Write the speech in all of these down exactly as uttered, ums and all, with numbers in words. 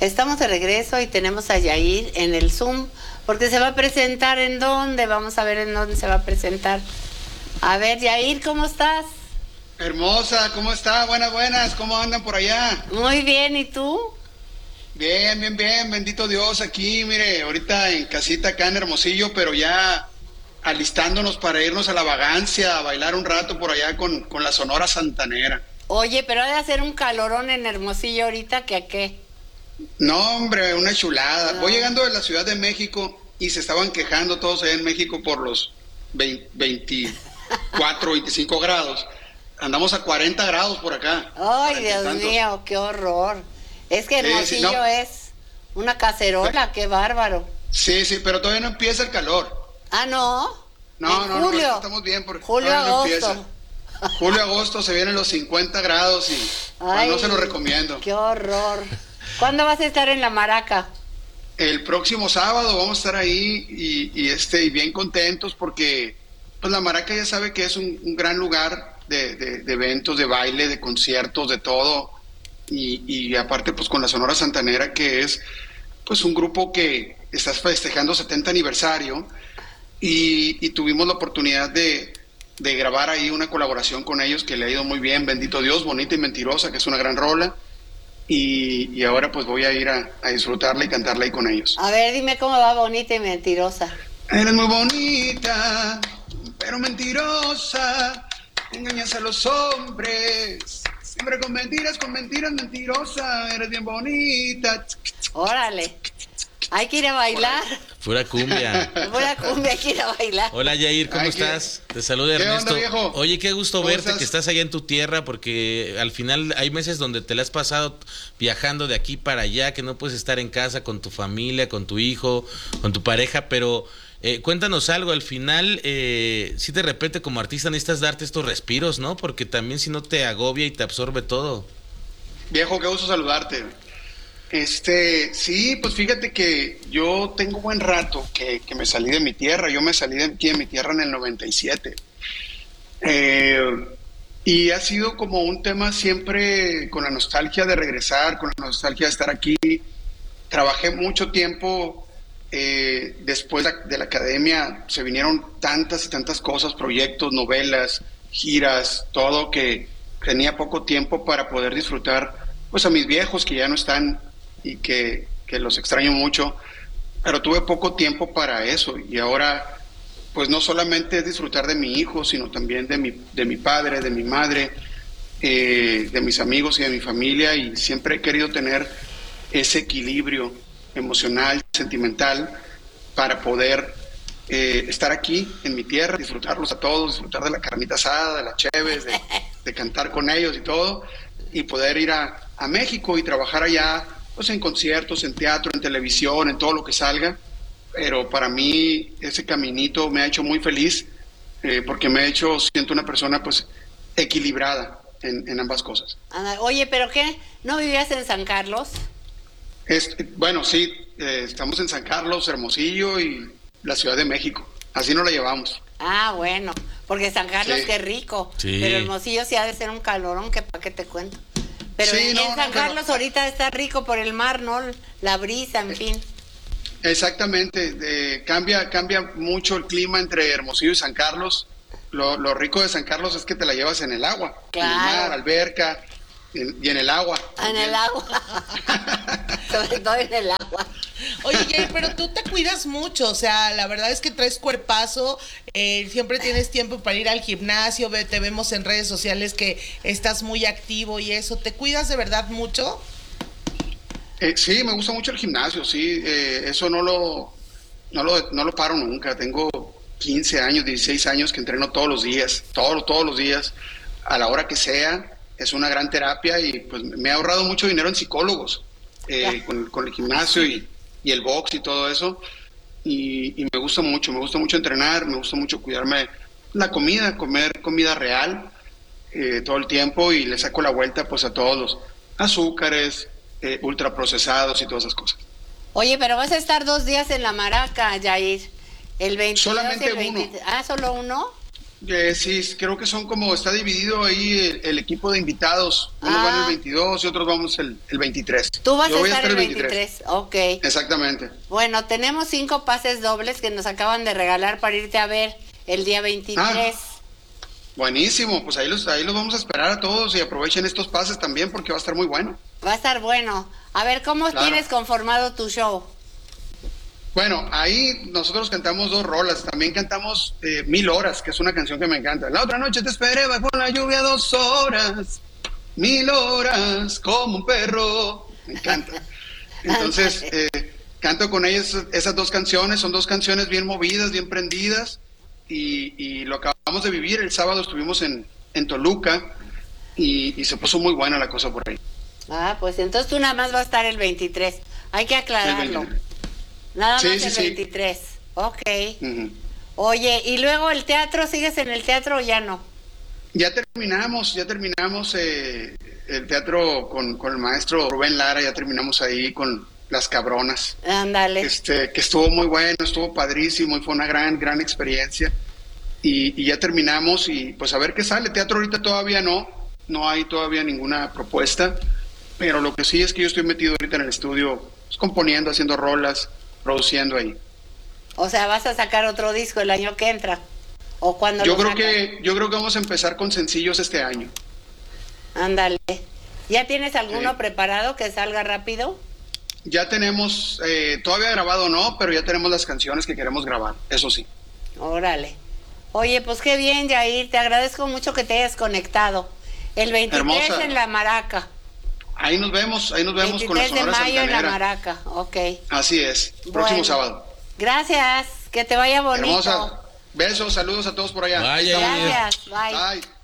Estamos de regreso y tenemos a Yair en el Zoom, porque se va a presentar en dónde, vamos a ver en dónde se va a presentar. A ver, Yair, ¿cómo estás? Hermosa, ¿cómo está? Buenas, buenas, ¿cómo andan por allá? Muy bien, ¿y tú? Bien, bien, bien, bendito Dios, aquí, mire, ahorita en casita acá en Hermosillo, pero ya alistándonos para irnos a la vagancia, a bailar un rato por allá con, con la Sonora Santanera. Oye, pero ha de hacer un calorón en Hermosillo ahorita, ¿que a qué? No, hombre, una chulada. No. Voy llegando de la Ciudad de México y se estaban quejando todos allá en México por los veinticuatro, veinticinco grados. Andamos a cuarenta grados por acá. Ay, Dios mío, qué horror. Es que Hermosillo sí, sí, no. es una cacerola, qué bárbaro. Sí, sí, pero todavía no empieza el calor. Ah, ¿no? No, en no, julio. no, estamos bien porque julio, no agosto. empieza. Julio, agosto se vienen los cincuenta grados y Ay, no se lo recomiendo. Qué horror. ¿Cuándo vas a estar en la Maraca? El próximo sábado vamos a estar ahí y, y este y bien contentos porque pues la Maraca ya sabe que es un, un gran lugar de, de, de eventos, de baile, de conciertos, de todo y, y aparte pues con la Sonora Santanera, que es pues un grupo que está festejando setenta aniversario y, y tuvimos la oportunidad de, de grabar ahí una colaboración con ellos que le ha ido muy bien, bendito Dios, Bonita y Mentirosa, que es una gran rola. Y, y ahora pues voy a ir a, a disfrutarla y cantarla ahí con ellos. A ver, dime cómo va Bonita y Mentirosa. Eres muy bonita, pero mentirosa, engañas a los hombres, siempre con mentiras, con mentiras, mentirosa, eres bien bonita. Órale, hay que ir a bailar. Pura cumbia. Pura cumbia, hay que ir a bailar. Hola Yair, ¿cómo Ay, estás? ¿qué? Te saluda Ernesto. ¿Qué onda, viejo? Oye, qué gusto verte, estás? que estás allá en tu tierra, porque al final hay meses donde te la has pasado viajando de aquí para allá, que no puedes estar en casa con tu familia, con tu hijo, con tu pareja, pero eh, cuéntanos algo, al final, eh, si de repente como artista necesitas darte estos respiros, ¿no? Porque también si no te agobia y te absorbe todo. Viejo, qué gusto saludarte. Este, sí, pues fíjate que yo tengo buen rato que, que me salí de mi tierra. Yo me salí de aquí de mi tierra en el noventa y siete. Eh, y ha sido como un tema siempre con la nostalgia de regresar, con la nostalgia de estar aquí. Trabajé mucho tiempo eh, después de la, de la academia. Se vinieron tantas y tantas cosas, proyectos, novelas, giras, todo, que tenía poco tiempo para poder disfrutar pues a mis viejos que ya no están y que, que los extraño mucho, pero tuve poco tiempo para eso y ahora pues no solamente es disfrutar de mi hijo, sino también de mi, de mi padre, de mi madre, eh, de mis amigos y de mi familia, y siempre he querido tener ese equilibrio emocional, sentimental, para poder eh, estar aquí en mi tierra, disfrutarlos a todos, disfrutar de la carnita asada, de las cheves, de, de cantar con ellos y todo, y poder ir a, a México y trabajar allá, pues en conciertos, en teatro, en televisión, en todo lo que salga. Pero para mí ese caminito me ha hecho muy feliz, eh, porque me ha hecho, siento una persona pues equilibrada en, en ambas cosas. Oye, ¿pero qué? ¿No vivías en San Carlos? Es, bueno, sí, eh, estamos en San Carlos, Hermosillo y la Ciudad de México. Así nos la llevamos. Ah, bueno, porque San Carlos, sí. Qué rico. Sí. Pero Hermosillo sí ha de ser un calorón, que para qué te cuento. Pero sí, en, no, en San no, Carlos pero... ahorita está rico por el mar, ¿no? La brisa, en fin. Exactamente, eh, cambia cambia mucho el clima entre Hermosillo y San Carlos. Lo, lo rico de San Carlos es que te la llevas en el agua, claro. En el mar, alberca, en, y en el agua. En también. el agua, sobre todo en el agua. Oye, Jay, pero tú te cuidas mucho, o sea, la verdad es que traes cuerpazo, eh, siempre tienes tiempo para ir al gimnasio, ve, te vemos en redes sociales que estás muy activo y eso, ¿te cuidas de verdad mucho? Eh, sí, me gusta mucho el gimnasio, sí, eh, eso no lo, no lo no lo paro nunca. Tengo quince años, dieciséis años que entreno todos los días, todos, todos los días, a la hora que sea. Es una gran terapia y pues me ha ahorrado mucho dinero en psicólogos, eh, con, con el gimnasio y, y el box y todo eso, y, y me gusta mucho, me gusta mucho entrenar, me gusta mucho cuidarme la comida, comer comida real eh, todo el tiempo, y le saco la vuelta pues a todos los azúcares, eh, ultraprocesados y todas esas cosas. Oye, pero vas a estar dos días en la Maraca, Yair, el veintidós Solamente y el veinte. uno. Ah, ¿solo uno? Eh, sí, creo que son como, está dividido ahí el, el equipo de invitados. Unos Ah. van el veintidós y otros vamos el, el veintitrés. Tú vas Yo a voy estar el veintitrés. Ok. Exactamente. Bueno, tenemos cinco pases dobles que nos acaban de regalar para irte a ver el día veintitrés. Ah. Buenísimo, pues ahí los, ahí los vamos a esperar a todos y aprovechen estos pases también porque va a estar muy bueno. Va a estar bueno. A ver, ¿cómo Claro. tienes conformado tu show? Bueno, ahí nosotros cantamos dos rolas, también cantamos eh, Mil Horas, que es una canción que me encanta. La otra noche te esperé bajo la lluvia dos horas, mil horas, como un perro. Me encanta. Entonces, eh, canto con ellas esas dos canciones, son dos canciones bien movidas, bien prendidas, y, y lo acabamos de vivir. El sábado estuvimos en, en Toluca y, y se puso muy buena la cosa por ahí. Ah, pues entonces tú nada más vas a estar el veintitrés. Hay que aclararlo. El veintitrés. Nada Sí, más sí, el sí. veintitrés. Ok. Ujú. Oye, ¿y luego el teatro? ¿Sigues en el teatro o ya no? Ya terminamos, ya terminamos eh, el teatro con, con el maestro Rubén Lara, ya terminamos ahí con Las Cabronas, Ándale. este, que estuvo muy bueno, estuvo padrísimo y fue una gran, gran experiencia. Y, y ya terminamos y pues a ver qué sale. Teatro ahorita todavía no, no hay todavía ninguna propuesta, pero lo que sí es que yo estoy metido ahorita en el estudio, pues, componiendo, haciendo rolas, produciendo ahí. O sea, ¿vas a sacar otro disco el año que entra? ¿O cuando Yo lo creo sacas? que, yo creo que vamos a empezar con sencillos este año. Ándale. ¿Ya tienes alguno Sí. preparado que salga rápido? Ya tenemos, eh, todavía grabado no, pero ya tenemos las canciones que queremos grabar, eso sí. Órale. Oye, pues qué bien, Yair. Te agradezco mucho que te hayas conectado. El veintitrés Hermosa. en La Maraca. Ahí nos vemos, ahí nos vemos con la veintitrés de Sonora mayo en La Santanera. Maraca. Ok. Así es, próximo Bueno. sábado. Gracias. Que te vaya bonito. Hermosa, besos, saludos a todos por allá. Bye, Yair. Gracias. Bye. Bye.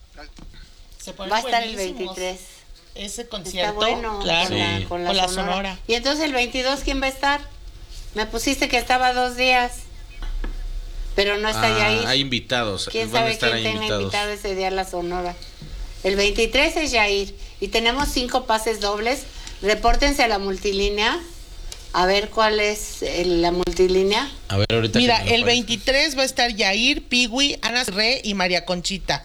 Se ponen Va a estar el buenísimos. veintitrés. Ese Está concierto, bueno. claro, Con, la, Sí. con la con la sonora. Sonora. Y entonces el veintidós, ¿quién va a estar? Me pusiste que estaba dos días. Pero no está Ah, Yair. hay invitados. ¿Quién van a sabe estar quién ahí tenga invitados. invitado ese día a la Sonora? El veintitrés es Yair. Y tenemos cinco pases dobles. Repórtense a la multilínea. A ver cuál es el- la multilínea. A ver, ahorita. Mira, que me lo el parece. veintitrés va a estar Yair, Piwi, Ana Re y María Conchita.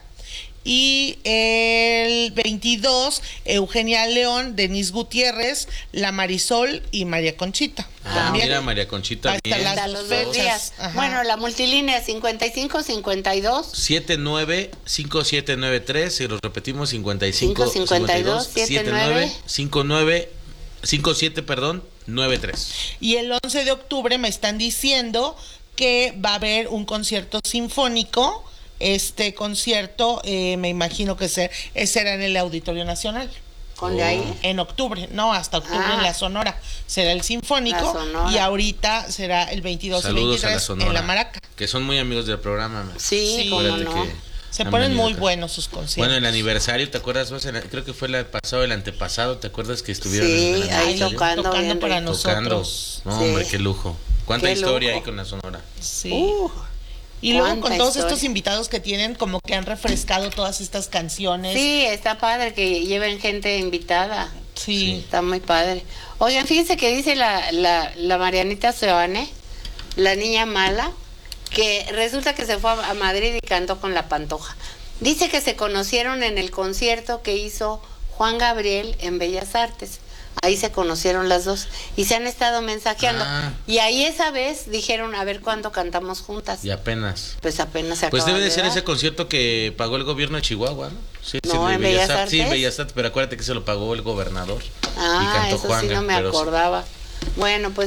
Y el veintidós, Eugenia León, Denise Gutiérrez, La Marisol y María Conchita. Ah, También. mira, María Conchita. Va a estar bien. las Hasta dos los dos fechas. días. Ajá. Bueno, la multilínea cincuenta y cinco cincuenta y dos. siete nueve cinco siete nueve tres, si lo repetimos, cincuenta y cinco cinco cincuenta y dos, siete nueve cinco nueve cinco siete, perdón, nueve tres. Y el once de octubre me están diciendo que va a haber un concierto sinfónico. Este concierto, eh, me imagino que ser, eh, será en el Auditorio Nacional. Con Oh. Yair. En octubre, no, hasta octubre Ah. en la Sonora. Será el Sinfónico La Sonora. y ahorita será el veintidós y Saludos a la veintitrés Sonora. en la Maraca. Que son muy amigos del programa. man. Sí, Sí. cómo Acuérdate no. que Se han ponen venido muy acá. buenos sus conciertos. Bueno, el aniversario, ¿te acuerdas? vos? El- Creo que fue el pasado, el antepasado, ¿te acuerdas que estuvieron Sí, en el ahí aniversario? tocando, tocando bien para rico. Tocando. nosotros. No, Sí. hombre, qué lujo. ¿Cuánta Qué historia lujo. hay con la Sonora? Sí. Uh, y luego cuánta con todos historia. estos invitados que tienen, como que han refrescado todas estas canciones. sí, está padre que lleven gente invitada. Sí. Está muy padre. Oigan, fíjense que dice la, la, la Marianita Seoane, la niña mala, que resulta que se fue a a Madrid y cantó con la Pantoja. Dice que se conocieron en el concierto que hizo Juan Gabriel en Bellas Artes. Ahí se conocieron las dos y se han estado mensajeando. Ah. Y ahí esa vez dijeron a ver cuándo cantamos juntas. Y apenas. Pues apenas se Pues acaban debe de ser dar. ese concierto que pagó el gobierno de Chihuahua, ¿no? Sí, No, sí, de en Bellas Artes. Sí, en Artes. Bellas Artes, pero acuérdate que se lo pagó el gobernador. Ah, y cantó eso sí Juanga, no me pero sí. acordaba. Bueno, pues